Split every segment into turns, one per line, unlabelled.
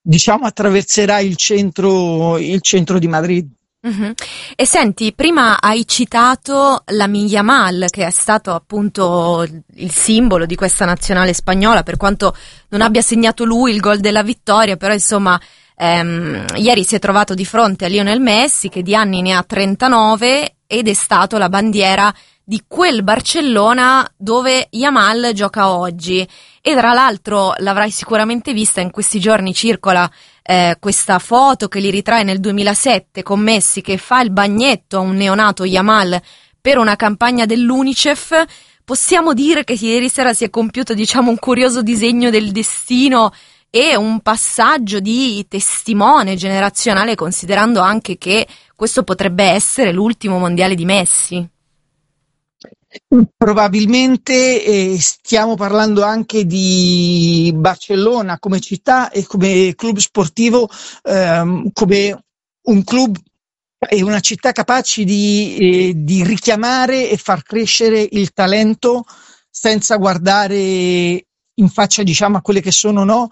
diciamo attraverserà il centro di Madrid.
Mhm. E senti, prima hai citato Lamine Yamal, che è stato appunto il simbolo di questa nazionale spagnola, per quanto non abbia segnato lui il gol della vittoria, però insomma ieri si è trovato di fronte a Lionel Messi, che di anni ne ha 39, ed è stato la bandiera di quel Barcellona dove Yamal gioca oggi. E tra l'altro l'avrai sicuramente vista, in questi giorni circola questa foto che li ritrae nel 2007 con Messi che fa il bagnetto a un neonato Yamal per una campagna dell'UNICEF. Possiamo dire che ieri sera si è compiuto, diciamo, un curioso disegno del destino e un passaggio di testimone generazionale, considerando anche che questo potrebbe essere l'ultimo mondiale di Messi.
Probabilmente stiamo parlando anche di Barcellona come città e come club sportivo, come un club e una città capaci di richiamare e far crescere il talento senza guardare in faccia, diciamo, a quelle che sono, no,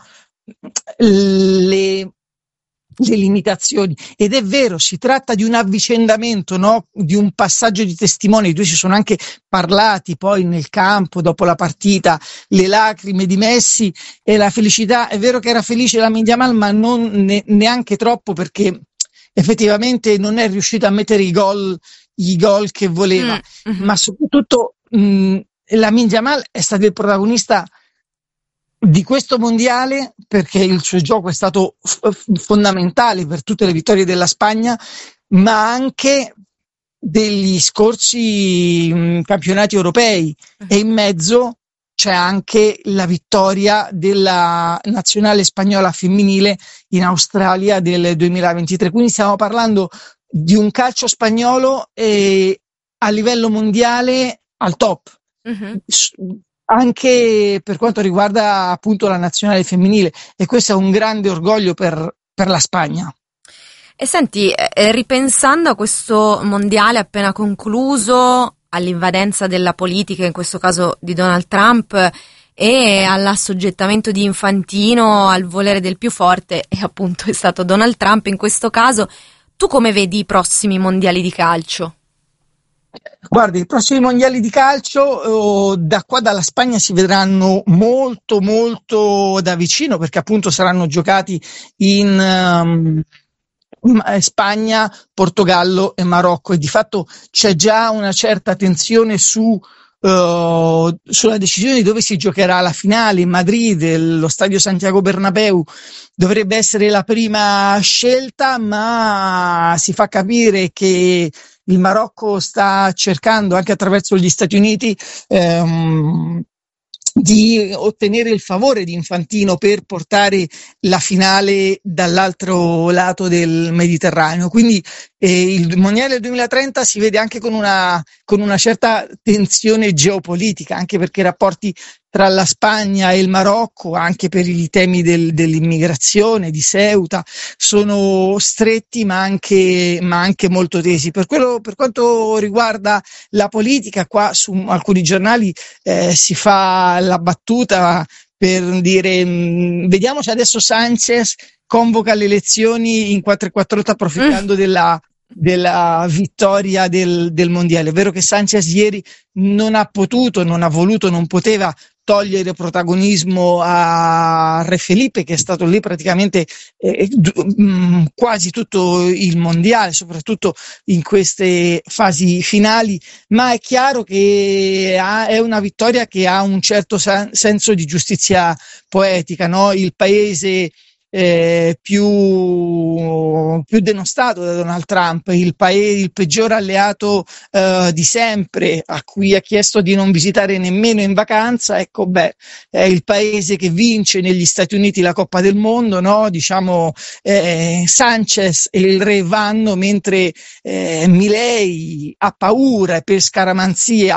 le, le limitazioni. Ed è vero, si tratta di un avvicendamento, no? Di un passaggio di testimone. I due si sono anche parlati poi nel campo dopo la partita, le lacrime di Messi e la felicità. È vero che era felice Lamine Yamal, ma non neanche troppo, perché effettivamente non è riuscito a mettere i gol che voleva.
Mm-hmm.
Ma soprattutto Lamine Yamal è stato il protagonista di questo mondiale, perché il suo gioco è stato fondamentale per tutte le vittorie della Spagna, ma anche degli scorsi campionati europei, e in mezzo c'è anche la vittoria della nazionale spagnola femminile in Australia del 2023. Quindi stiamo parlando di un calcio spagnolo a livello mondiale al top.
Mm-hmm.
Anche per quanto riguarda appunto la nazionale femminile, e questo è un grande orgoglio per la Spagna.
E senti, ripensando a questo mondiale appena concluso, all'invadenza della politica, in questo caso di Donald Trump, e all'assoggettamento di Infantino al volere del più forte, e appunto è stato Donald Trump in questo caso, tu come vedi i prossimi mondiali di calcio?
Guardi, i prossimi mondiali di calcio da qua dalla Spagna si vedranno molto molto da vicino, perché appunto saranno giocati in Spagna, Portogallo e Marocco, e di fatto c'è già una certa tensione sulla decisione di dove si giocherà la finale. In Madrid, lo stadio Santiago Bernabéu dovrebbe essere la prima scelta, ma si fa capire che il Marocco sta cercando, anche attraverso gli Stati Uniti, di ottenere il favore di Infantino per portare la finale dall'altro lato del Mediterraneo. Quindi il Mondiale 2030 si vede anche con una certa tensione geopolitica, anche perché i rapporti tra la Spagna e il Marocco, anche per i temi dell'immigrazione, di Ceuta, sono stretti ma anche molto tesi. Per quanto riguarda la politica, qua su alcuni giornali si fa la battuta per dire vediamo se adesso Sanchez convoca le elezioni in 448 approfittando della vittoria del mondiale. È vero che Sanchez ieri non ha potuto, non ha voluto, non poteva togliere protagonismo a Re Felipe, che è stato lì praticamente quasi tutto il mondiale, soprattutto in queste fasi finali, ma è chiaro che è una vittoria che ha un certo senso di giustizia poetica, no? Il paese più denostato da Donald Trump, il peggior alleato di sempre, a cui ha chiesto di non visitare nemmeno in vacanza. Ecco, è il paese che vince negli Stati Uniti la Coppa del Mondo, no? Diciamo, Sanchez e il re vanno, mentre Milei ha paura e per scaramanzia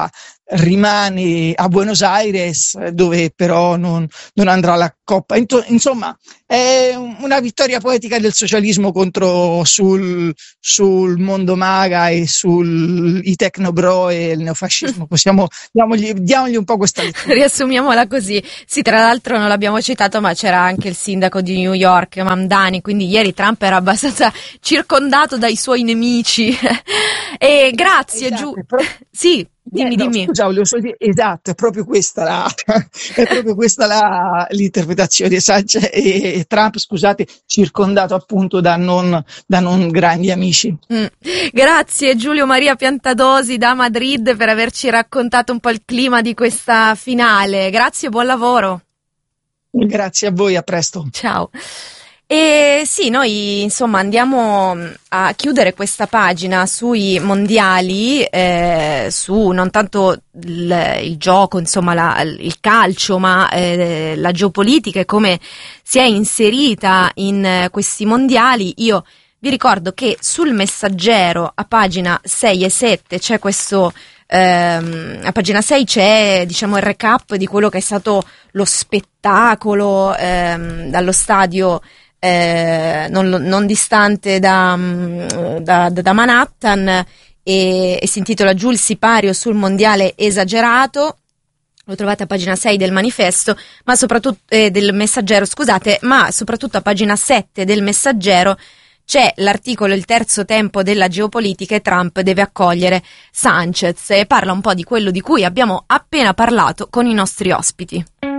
rimane a Buenos Aires, dove però non andrà alla Coppa. Insomma, è una vittoria poetica del socialismo sul mondo maga e sui tecnobro e il neofascismo. Diamogli un po' questa lettura.
Riassumiamola così. Sì, tra l'altro non l'abbiamo citato, ma c'era anche il sindaco di New York, Mamdani, quindi ieri Trump era abbastanza circondato dai suoi nemici. E grazie,
Esatto,
sì, dimmi.
Scusa, volevo solo dire, esatto, è proprio questa l'interpretazione di Assange e Trump, scusate, circondato appunto da non grandi amici.
Grazie Giulio Maria Piantadosi da Madrid per averci raccontato un po' il clima di questa finale. Grazie e buon lavoro.
Grazie a voi, a presto.
Ciao. E sì, noi insomma andiamo a chiudere questa pagina sui mondiali, su non tanto il gioco, insomma il calcio, ma la geopolitica e come si è inserita in questi mondiali. Io vi ricordo che sul Messaggero a pagina 6 e 7 c'è questo, a pagina 6 c'è, diciamo, il recap di quello che è stato lo spettacolo dallo stadio non distante da Manhattan, e si intitola Giù il sipario sul mondiale esagerato. Lo trovate a pagina 6 del manifesto, ma soprattutto del Messaggero, scusate, ma soprattutto a pagina 7 del Messaggero c'è l'articolo Il terzo tempo della geopolitica e Trump deve accogliere Sanchez, e parla un po' di quello di cui abbiamo appena parlato con i nostri ospiti.